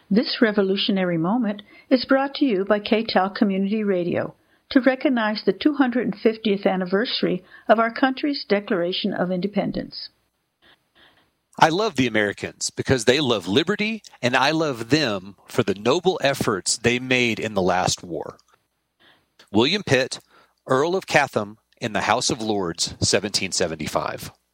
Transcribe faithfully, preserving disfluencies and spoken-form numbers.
This revolutionary moment is brought to you by K T A L Community Radio to recognize the two hundred fiftieth anniversary of our country's Declaration of Independence. I love the Americans because they love liberty, and I love them for the noble efforts they made in the last war. William Pitt, Earl of Chatham, in the House of Lords, seventeen seventy-five.